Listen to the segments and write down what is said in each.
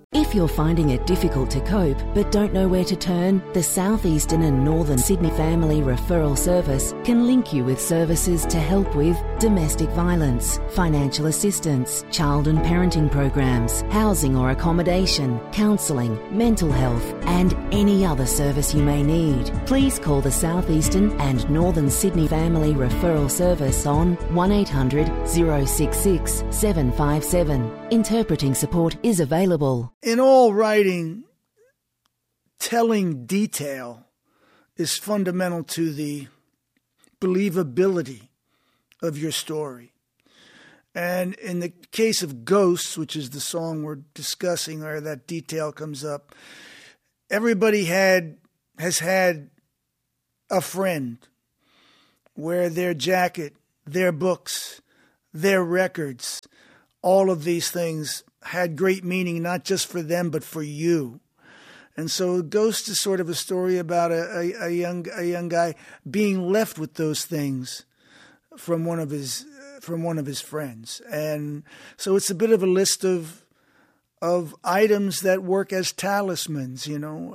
If you're finding it difficult to cope but don't know where to turn, the South Eastern and Northern Sydney Family Referral Service can link you with services to help with domestic violence, financial assistance, child and parenting programs, housing or accommodation, counselling, mental health, and any other service you may need. Please call the South Eastern and Northern Sydney Family Referral Service on 1800 066 757. Interpreting support is available. In all writing, telling detail is fundamental to the believability of your story. And in the case of Ghosts, which is the song we're discussing where that detail comes up, everybody has had a friend where their jacket, their books, their records, all of these things had great meaning, not just for them, but for you. And so Ghost is sort of a story about a young guy being left with those things from one of his friends. And so it's a bit of a list of items that work as talismans,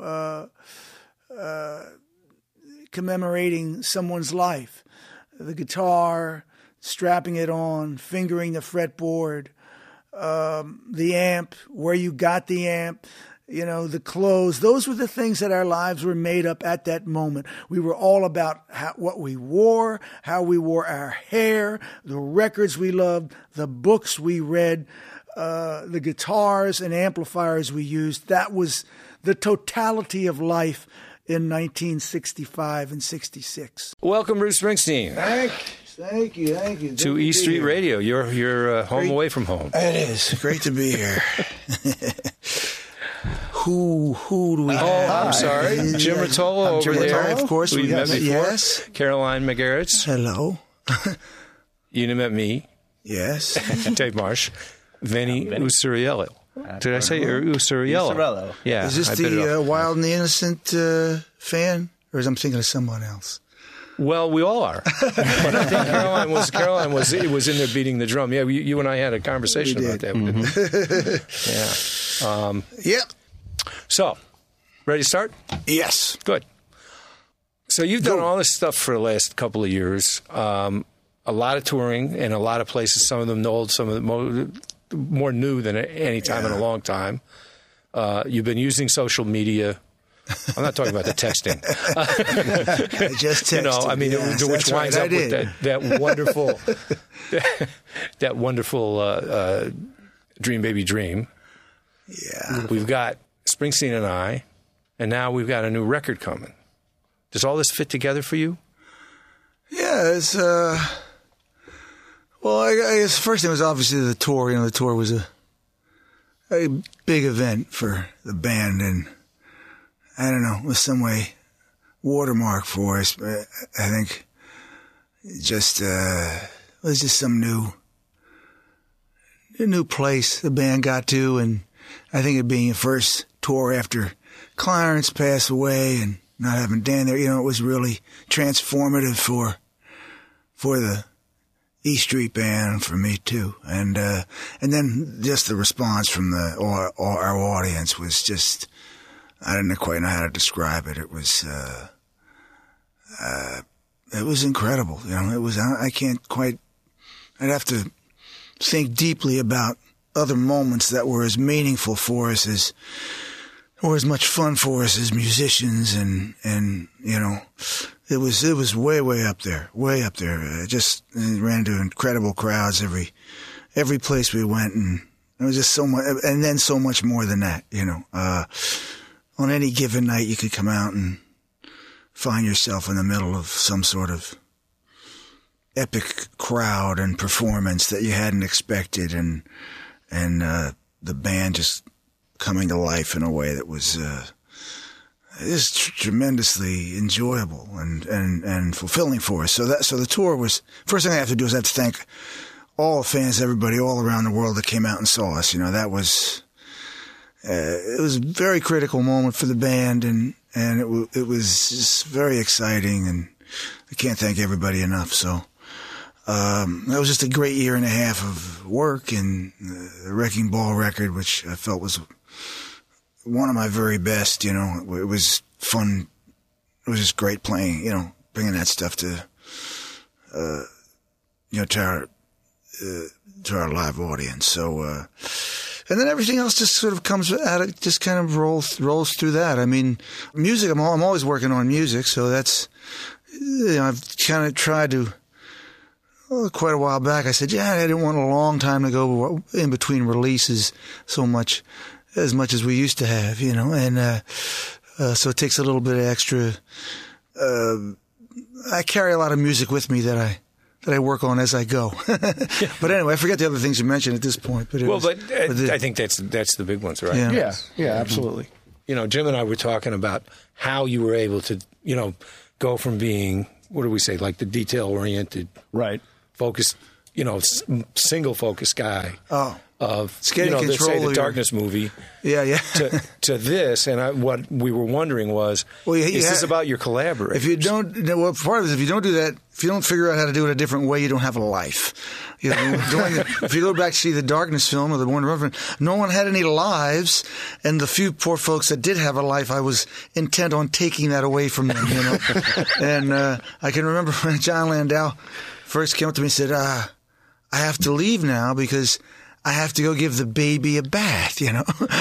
commemorating someone's life. The guitar, strapping it on, fingering the fretboard, the amp, where you got the amp, the clothes. Those were the things that our lives were made up at that moment. We were all about what we wore, how we wore our hair, the records we loved, the books we read, the guitars and amplifiers we used. That was the totality of life in 1965 and 66. Welcome, Bruce Springsteen. Thank you. To E Street Radio. You're home away from home. It is. Great to be here. Who do we have? I'm sorry. Jim Rotolo over there. Of course. We met before. Yes. Caroline McGarretts. Hello. You met me. Yes. Dave Marsh. Vinny Usuriello. Did I say Usuriello? Usuriello. Yeah. Is this the Wild and the Innocent fan? Or am I thinking of someone else? Well, we all are. But I think Caroline was in there beating the drum. Yeah, you and I had a conversation about that. Mm-hmm. Yeah. Yep. So, ready to start? Yes. Good. So you've done all this stuff for the last couple of years. A lot of touring in a lot of places, some of them old, some of them more new than any time in a long time. You've been using social media. I'm not talking about the texting. I just texted. Which winds up with that wonderful Dream Baby Dream. Yeah. We've got Springsteen and I, and now we've got a new record coming. Does all this fit together for you? Yeah, it's well, I guess the first thing was obviously the tour. The tour was a big event for the band, and I don't know, it was some way watermark for us. But I think it was just some new place the band got to, and I think it being the first tour after Clarence passed away and not having Dan there, it was really transformative for the E Street Band, for me too, and then just the response from our audience was just, I didn't quite know how to describe it. It was incredible. It was, I'd have to think deeply about other moments that were as meaningful for us or as much fun for us as musicians, and it was way up there. Just ran into incredible crowds every place we went, and it was just so much, and then so much more than that. On any given night, you could come out and find yourself in the middle of some sort of epic crowd and performance that you hadn't expected, and the band just coming to life in a way that was just tremendously enjoyable and fulfilling for us. So the tour was, first thing I have to do is I have to thank all the fans, everybody all around the world that came out and saw us. That was it was a very critical moment for the band, and it was just very exciting, and I can't thank everybody enough. So That was just a great year and a half of work, and the Wrecking Ball record, which I felt was one of my very best. It was fun. It was just great playing. Bringing that stuff to our live audience. So, and then everything else just sort of comes out. It just kind of rolls through that. I mean, music. I'm always working on music, so that's. I've kind of tried to. Quite a while back, I said, I didn't want a long time to go in between releases as much as we used to have, and so it takes a little bit of extra. I carry a lot of music with me that I work on as I go. But anyway, I forget the other things you mentioned at this point. But I think that's the big ones, right? Yeah, absolutely. Jim and I were talking about how you were able to, go from being, what do we say, like the detail-oriented, right, focused, single focus guy. Oh. Of the Darkness movie, to this, and what we were wondering was, is this about your collaborators? If you don't, part of it is if you don't do that, if you don't figure out how to do it a different way, you don't have a life. If you go back to see the Darkness film or the Born to Run, no one had any lives, and the few poor folks that did have a life, I was intent on taking that away from them. And I can remember when John Landau first came up to me and said, "I have to leave now because I have to go give the baby a bath," we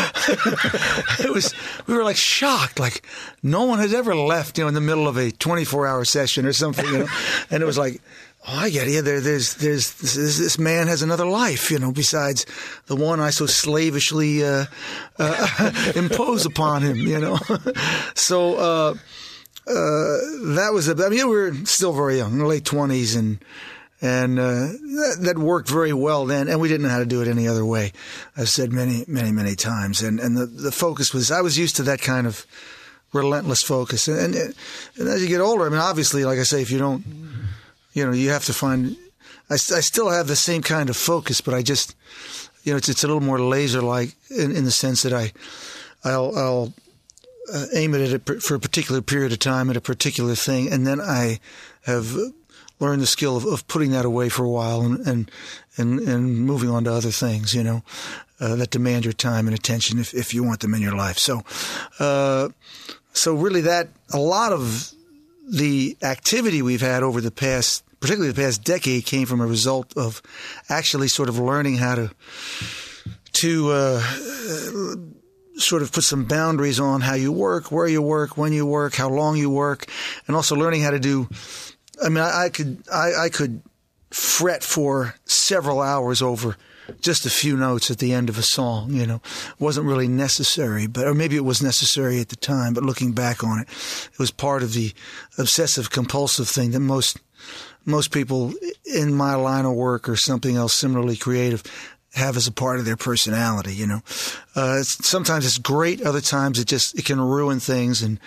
were like shocked, like no one had ever left, in the middle of a 24-hour session or something, and it was like, oh, I get it. This man has another life, besides the one I so slavishly impose upon him, So that was we were still very young, in the late 20s, and that worked very well then, and we didn't know how to do it any other way. I've said many, many, many times, and the focus was, I was used to that kind of relentless focus. And as you get older, obviously, like I say, if you don't, you have to find. I still have the same kind of focus, but I just, it's a little more laser-like in the sense that I'll aim at it for a particular period of time at a particular thing, and then I have learn the skill of putting that away for a while and moving on to other things, that demand your time and attention if you want them in your life. So really that a lot of the activity we've had over the past, particularly the past decade, came from a result of actually sort of learning how to sort of put some boundaries on how you work, where you work, when you work, how long you work, and also learning how to do. I could fret for several hours over just a few notes at the end of a song, It wasn't really necessary, or maybe it was necessary at the time, but looking back on it, it was part of the obsessive compulsive thing that most people in my line of work or something else similarly creative have as a part of their personality, Sometimes it's great, other times it can ruin things, and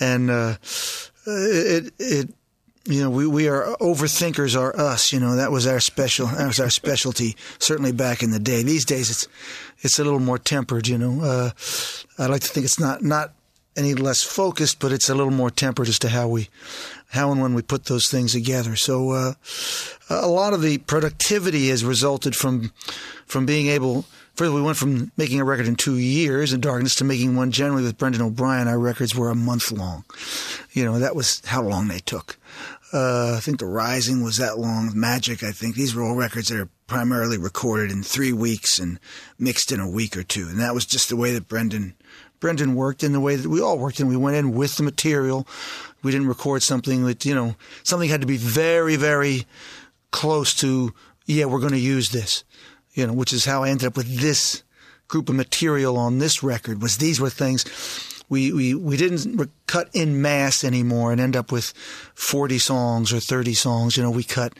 we are overthinkers are us, that was our specialty, certainly back in the day. These days it's a little more tempered, I like to think it's not any less focused, but it's a little more tempered as to how and when we put those things together. So a lot of the productivity has resulted from being able. First, we went from making a record in 2 years in Darkness to making one generally with Brendan O'Brien. Our records were a month long. That was how long they took. I think The Rising was that long. Magic, I think. These were all records that are primarily recorded in 3 weeks and mixed in a week or two. And that was just the way that Brendan worked and the way that we all worked. And we went in with the material. We didn't record something that, something had to be very, very close to, we're going to use this. Which is how I ended up with this group of material on this record. These were things we didn't cut in mass anymore and end up with 40 songs or 30 songs. We cut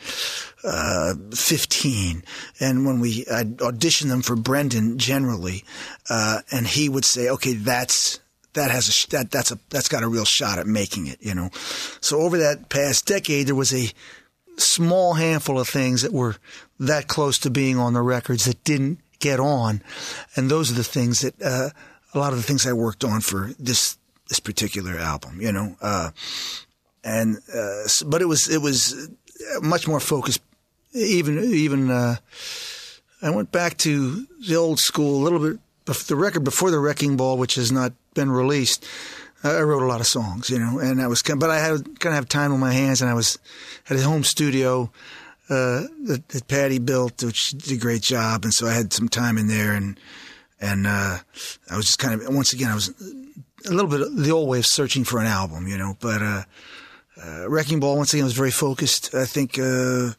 15, and when I'd audition them for Brendan generally, and he would say, "Okay, that's got a real shot at making it." So over that past decade, there was a small handful of things that were that close to being on the records that didn't get on, and those are the things that a lot of the things I worked on for this particular album, but it was much more focused even I went back to the old school a little bit. The record before the Wrecking Ball, which has not been released, I wrote a lot of songs, and I was, but I had kind of have time on my hands, and I had a home studio that Patty built, which did a great job, and so I had some time in there, and I was just kind of, once again, I was a little bit the old way of searching for an album, but Wrecking Ball, once again, was very focused. I think I'm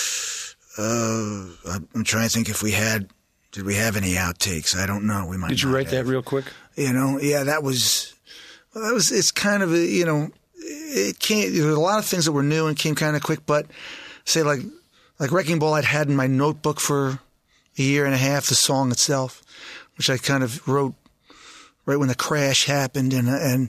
trying to think if did we have any outtakes? I don't know. We might. Did you write that real quick? Yeah, that was. It's kind of it came. There were a lot of things that were new and came kind of quick. But say like Wrecking Ball, I'd had in my notebook for a year and a half. The song itself, which I kind of wrote right when the crash happened, and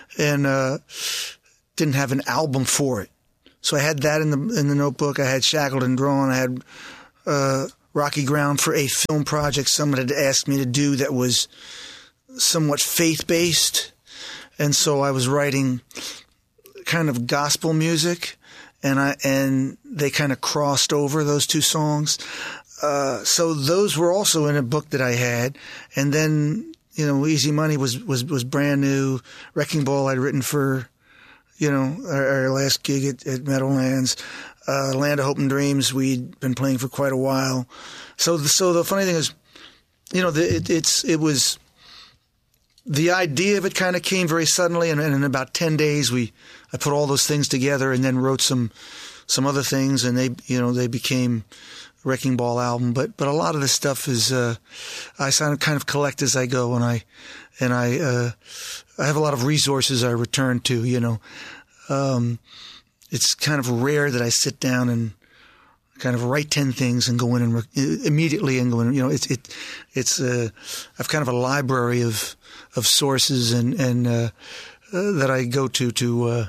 didn't have an album for it. So I had that in the notebook. I had Shackled and Drawn. I had Rocky Ground for a film project someone had asked me to do that was somewhat faith-based. And so I was writing kind of gospel music, and they kind of crossed over, those two songs. So those were also in a book that I had. And then, Easy Money was brand new. Wrecking Ball I'd written for, our last gig at Meadowlands. Land of Hope and Dreams we'd been playing for quite a while. So the funny thing is, it was the idea of it kind of came very suddenly, and in about 10 days I put all those things together and then wrote some other things, and they became Wrecking Ball album. But a lot of this stuff is I kind of collect as I go, and I have a lot of resources I return to. It's kind of rare that I sit down and kind of write 10 things and go in and immediately and go in. It's I've kind of a library of sources and that I go to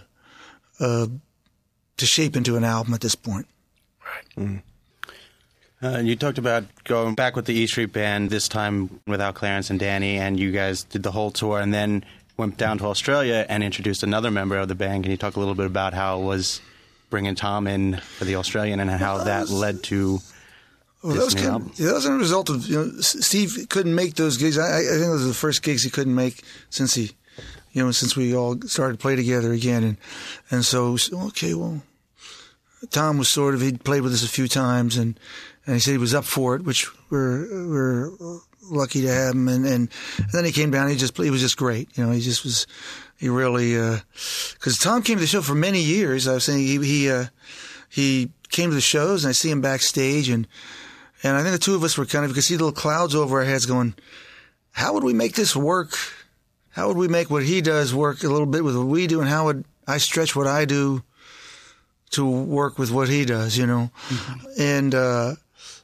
shape into an album at this point. Right. Mm. You talked about going back with the E Street Band, this time without Clarence and Danny, and you guys did the whole tour and then went down to Australia and introduced another member of the band. Can you talk a little bit about how it was bringing Tom in for the Australian and how that led to this new album? That was a result of, Steve couldn't make those gigs. I think those were the first gigs he couldn't make since we all started to play together again. And so, okay, well, Tom was he'd played with us a few times and he said he was up for it, which we're lucky to have him. And then he came down. He was just great. He really, because Tom came to the show for many years. I was saying he came to the shows, and I see him backstage, and I think the two of us were you could see little clouds over our heads going, how would we make this work? How would we make what he does work a little bit with what we do, and how would I stretch what I do to work with what he does, Mm-hmm. And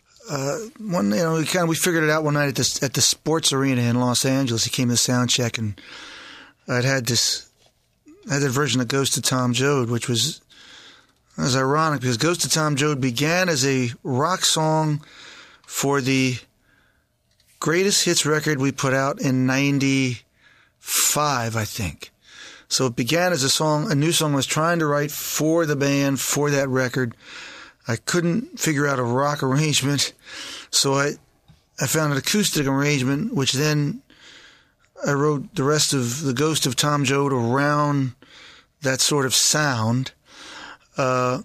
we figured it out one night at the sports arena in Los Angeles. He came to sound check, and I had that version of Ghost of Tom Joad, which was ironic because Ghost of Tom Joad began as a rock song for the greatest hits record we put out in 95, I think. So it began as a new song I was trying to write for the band, for that record. I couldn't figure out a rock arrangement, so I found an acoustic arrangement, which then I wrote the rest of the Ghost of Tom Joad around that sort of sound. And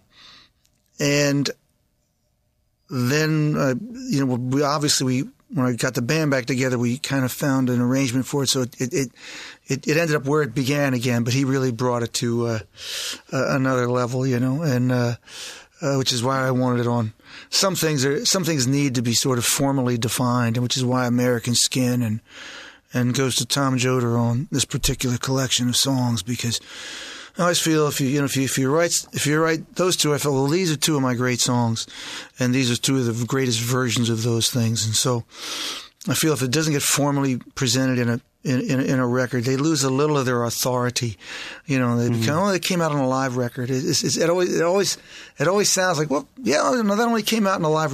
then, when I got the band back together, we kind of found an arrangement for it. So it ended up where it began again, but he really brought it to another level, and which is why I wanted it on. Some things need to be sort of formally defined, and which is why American Skin and Ghost of Tom Joad are on this particular collection of songs, because I always feel if you write those two, I feel, well, these are two of my great songs, and these are two of the greatest versions of those things. And so I feel if it doesn't get formally presented in a record, they lose a little of their authority. They become, they came out on a live record. It always sounds like, well, yeah, that only came out in a live,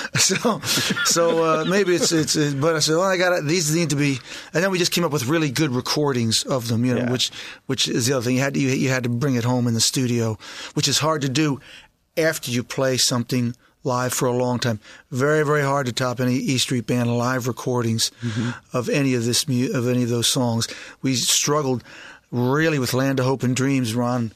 So maybe it's but I said, well, these need to be, and then we just came up with really good recordings of them, which is the other thing. You had to bring it home in the studio, which is hard to do after you play something live for a long time. Very, very hard to top any E Street Band live recordings of any of those songs. We struggled really with Land of Hope and Dreams. Ron,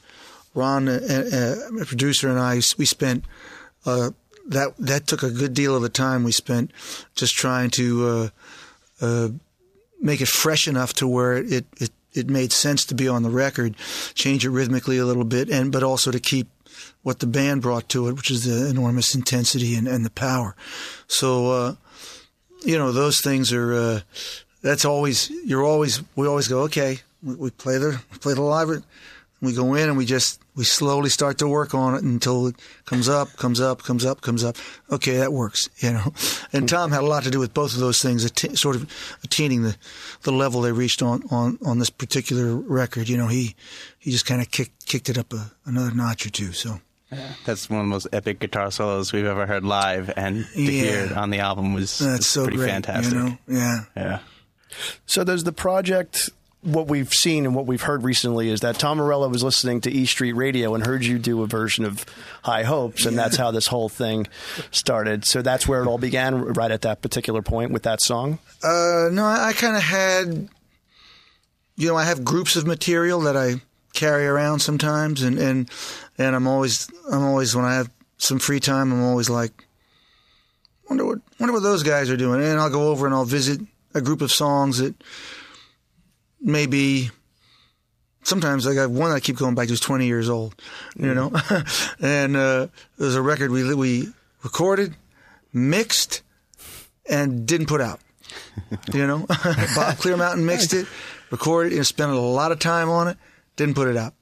a producer, and I, we spent that took a good deal of the time we spent just trying to make it fresh enough to where it made sense to be on the record, change it rhythmically a little bit, but also to keep what the band brought to it, which is the enormous intensity and the power. So, those things are, we always go, okay, we play the live, we go in and we slowly start to work on it until it comes up. Okay, that works, And Tom had a lot to do with both of those things, sort of attaining the level they reached on this particular record. He just kind of kicked it up another notch or two. So that's one of the most epic guitar solos we've ever heard live, and to hear it on the album was so pretty great, fantastic. Yeah. So there's the project. What we've seen and what we've heard recently is that Tom Morello was listening to E Street Radio and heard you do a version of High Hopes, and that's how this whole thing started. So that's where it all began, right at that particular point with that song? No, I kind of had, I have groups of material that I carry around sometimes, and I'm always when I have some free time, I'm always like, wonder what those guys are doing, and I'll go over and I'll visit a group of songs that maybe sometimes I got one that I keep going back to is 20 years old, and there's a record we recorded, mixed, and didn't put out. Bob Clearmountain mixed it, recorded it, spent a lot of time on it, didn't put it out.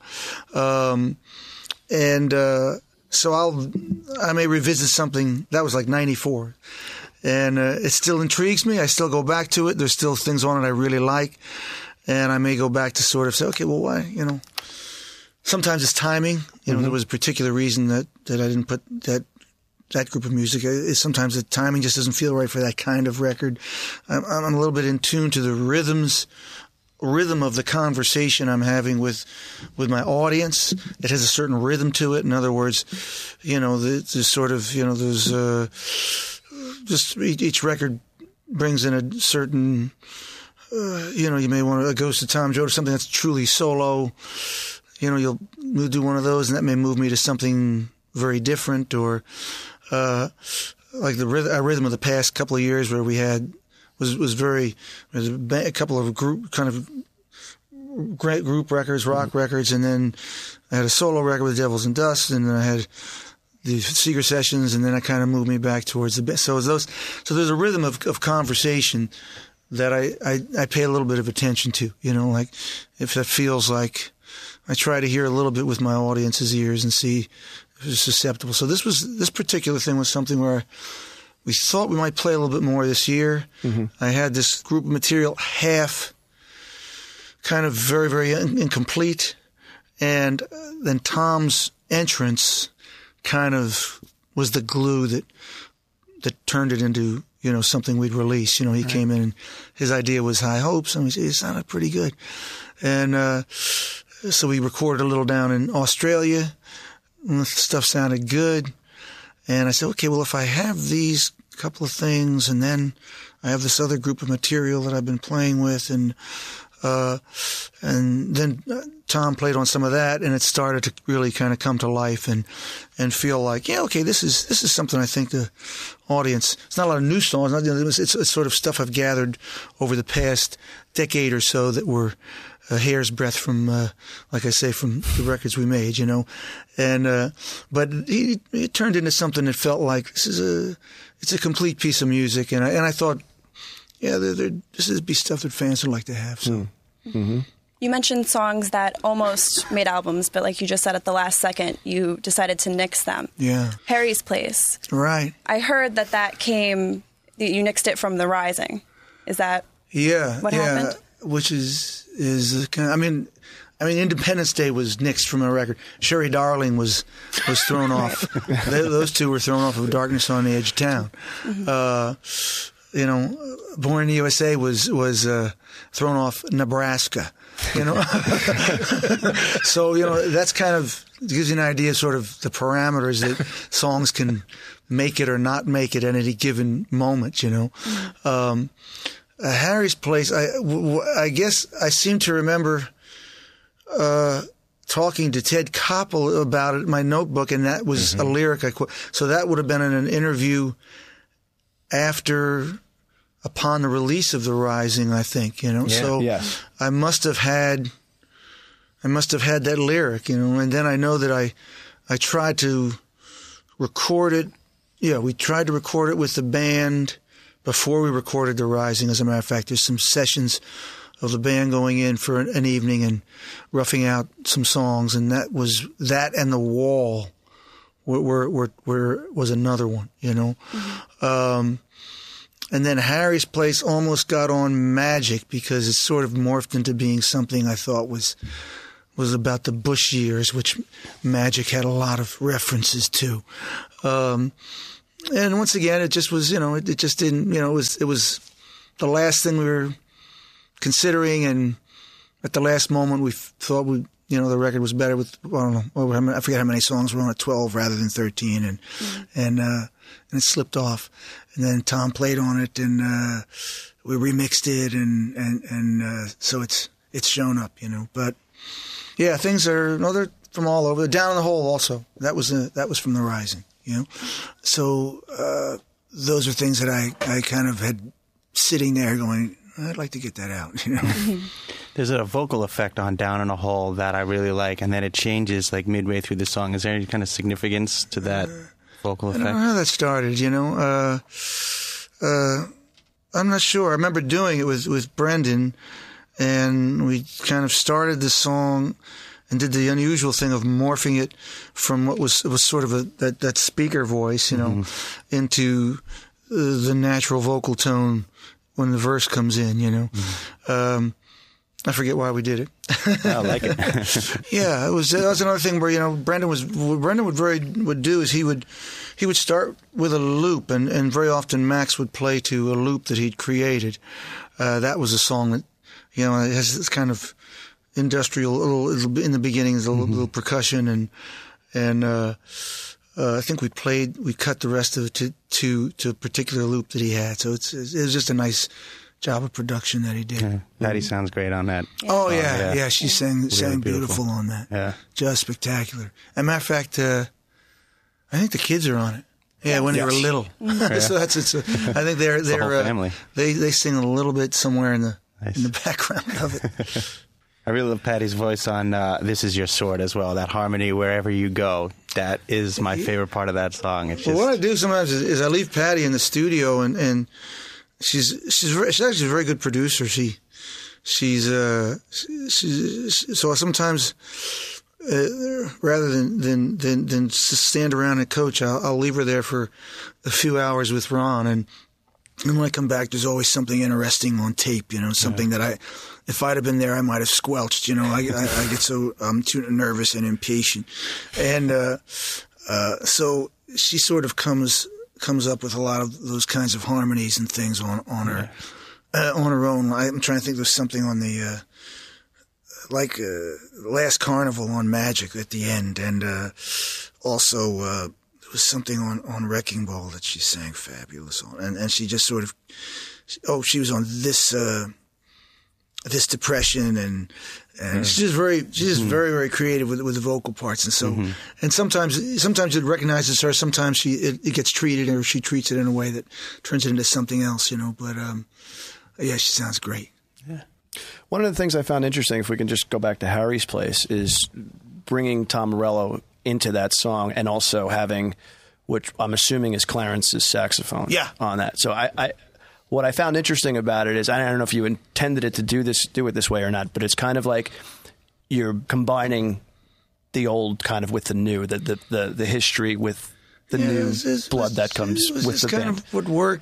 So I may revisit something that was like 94. And it still intrigues me. I still go back to it. There's still things on it I really like. And I may go back to sort of say, okay, well, why? Sometimes it's timing. There was a particular reason that I didn't put that group of music. Sometimes the timing just doesn't feel right for that kind of record. I'm a little bit in tune to the rhythm of the conversation I'm having with my audience. It has a certain rhythm to it. In other words, there's sort of, there's just each record brings in a certain, you may want to Ghost of Tom Joad or something that's truly solo. You'll do one of those, and that may move me to something very different, or like the rhythm of the past couple of years where we had was very a couple of great group records, rock records, and then I had a solo record with Devils and Dust, and then I had the Seeger Sessions, and then I kind of moved me back towards the best. So there's a rhythm of conversation that I pay a little bit of attention to, like if that feels like I try to hear a little bit with my audience's ears and see if it's susceptible. So this particular thing was something where we thought we might play a little bit more this year. Mm-hmm. I had this group of material half kind of very, very incomplete, and then Tom's entrance kind of was the glue that turned it into, something we'd release. He came in and his idea was High Hopes, and it sounded pretty good. And so we recorded a little down in Australia, and the stuff sounded good. And I said, okay, well, if I have these couple of things, and then I have this other group of material that I've been playing with, and then Tom played on some of that, and it started to really kind of come to life and feel like, okay, this is something I think the audience. It's not a lot of new songs. It's sort of stuff I've gathered over the past decade or so that were a hair's breadth from, like I say, from the records we made, and but it turned into something that felt like it's a complete piece of music, and I thought, this would be stuff that fans would like to have. So. Mm-hmm. You mentioned songs that almost made albums, but like you just said, at the last second, you decided to nix them. Yeah. Harry's Place. Right. I heard that you nixed it from The Rising. Is that what happened? Which is kind of, I mean, Independence Day was nixed from a record. Sherry Darling was thrown off. Those two were thrown off of Darkness on the Edge of Town. Mm-hmm. Born in the USA was thrown off Nebraska, So, that's kind of gives you an idea of sort of the parameters that songs can make it or not make it at any given moment, Harry's Place, I guess I seem to remember talking to Ted Koppel about it in my notebook, and that was a lyric I quote. So that would have been in an interview upon the release of The Rising, I think, So I must have had that lyric, and then I know that I tried to record it. Yeah, we tried to record it with the band before we recorded The Rising. As a matter of fact, there's some sessions of the band going in for an evening and roughing out some songs, and that and The Wall was another one, and then Harry's Place almost got on Magic because it sort of morphed into being something I thought was about the Bush years, which Magic had a lot of references to. And once again, it just was, it just didn't, it was the last thing we were considering, and at the last moment we thought the record was better with, I don't know, I forget how many songs were on it, 12 rather than 13, and it slipped off. And then Tom played on it, and we remixed it, and so it's shown up, But yeah, things they're from all over. Down in the Hole also. That was from The Rising, So those are things that I kind of had sitting there going, I'd like to get that out, There's a vocal effect on Down in a Hole that I really like, and then it changes like midway through the song. Is there any kind of significance to that vocal effect? I don't know how that started, I'm not sure. I remember doing it with Brendan, and we kind of started the song and did the unusual thing of morphing it from what was sort of that speaker voice, into the natural vocal tone when the verse comes in, I forget why we did it. I like it. Yeah, that was another thing where Brendan would do is he would start with a loop, and very often Max would play to a loop that he'd created. That was a song that it has this kind of industrial little in the beginning, there's a little percussion, and I think we cut the rest of it to a particular loop that he had. So it was just a nice job of production that he did. Yeah. Patty sounds great on that. Oh yeah, she sang beautiful on that. Yeah, just spectacular. As a matter of fact, I think the kids are on it. Yeah, when they were little. So that's I think they're the whole family. They sing a little bit somewhere in the background of it. I really love Patty's voice on This Is Your Sword as well. That harmony, wherever you go, that is my favorite part of that song. It's what I do sometimes is I leave Patty in the studio, and she's actually a very good producer. So sometimes rather than stand around and coach, I'll leave her there for a few hours with Ron, and when I come back, there's always something interesting on tape. Something that if I'd have been there, I might have squelched. I get so too nervous and impatient, and so she sort of comes up with a lot of those kinds of harmonies and things on her own. I'm trying to think. There's something on the Last Carnival on Magic at the end, and also there was something on Wrecking Ball that she sang fabulous on, and she just sort of she was on this Depression, and she's just very very creative with the vocal parts, and so and sometimes it recognizes her, sometimes it gets treated, or she treats it in a way that turns it into something else, but yeah, she sounds great. Yeah. One of the things I found interesting, if we can just go back to Harry's Place, is bringing Tom Morello into that song, and also having, which I'm assuming is Clarence's saxophone on that. So what I found interesting about it is, I don't know if you intended it to do it this way or not, but it's kind of like you're combining the old kind of with the new, the history with the new blood that comes with the band. Kind of would work,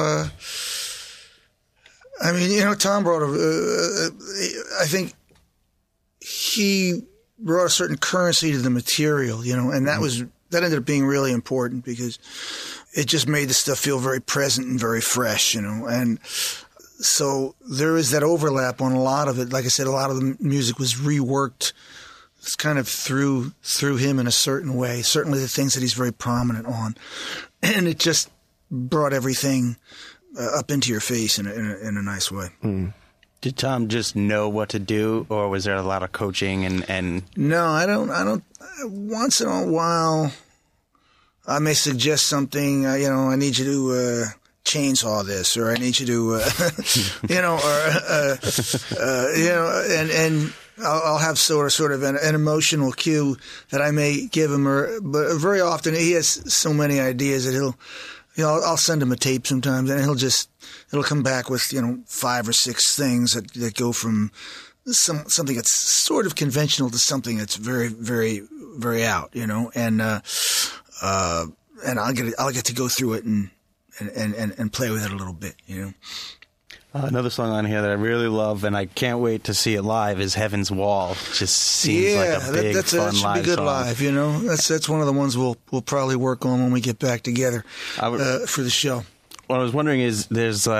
Tom brought I think he brought a certain currency to the material, and that ended up being really important because, it just made the stuff feel very present and very fresh, and so there is that overlap on a lot of it. Like I said, a lot of the music was reworked. It's kind of through him in a certain way, certainly the things that he's very prominent on. And it just brought everything up into your face in a nice way. Mm. Did Tom just know what to do, or was there a lot of coaching and... No, I don't. Once in a while, I may suggest something, I need you to chainsaw this, or I need you to, and I'll have sort of an emotional cue that I may give him, but very often he has so many ideas that I'll send him a tape sometimes, and it'll come back with 5 or 6 things that go from something that's sort of conventional to something that's very, very, very out, and I'll get to go through it and play with it a little bit, Another song on here that I really love, and I can't wait to see it live, is Heaven's Wall. Just seems like a big, fun live song. That should be good live, That's one of the ones we'll probably work on when we get back together for the show. What I was wondering is, there's